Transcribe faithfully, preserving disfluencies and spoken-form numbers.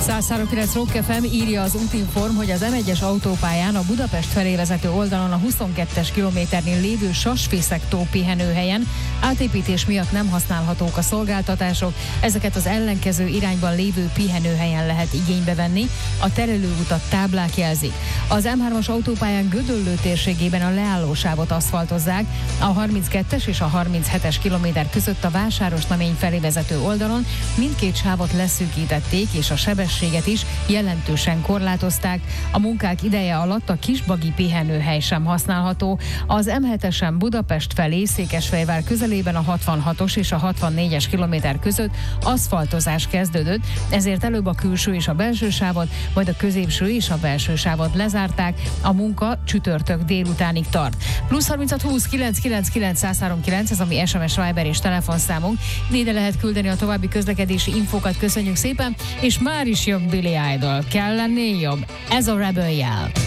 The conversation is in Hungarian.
száz három kilenc Rock ef em írja az Útinform, hogy az em egyes autópályán a Budapest felé vezető oldalon a huszonkettes kilométernél lévő Sasfészek-tó pihenőhelyen átépítés miatt nem használhatók a szolgáltatások, ezeket az ellenkező irányban lévő pihenőhelyen lehet igénybe venni, a terelőutat táblák jelzik. Az em hármas autópályán Gödöllő térségében a leállósávot aszfaltozzák, a harminckettes és a harminchetes kilométer között a Vásárosnamény felé vezető oldalon mindkét sávot leszűkítették, és a sebességet is jelentősen korlátozták. A munkák ideje alatt a Kisbagi pihenőhely sem használható. Az em hetesen Budapest felé Székesfehérvár közelében a hatvanhatos és a hatvannégyes kilométer között aszfaltozás kezdődött, ezért előbb a külső és a belső sávot, majd a középső és a belső sávot lezárták. A munka csütörtök délutánig tart. Plusz harminchat húsz kilenc kilenc kilenc száz három kilenc, ez a mi es em es, Viber és telefonszámunk. Ide lehet küldeni a további közlekedési infókat, köszönjük szépen, és már is jobb Billy Idol. Kell lenni jobb. Ez a Rebel jel.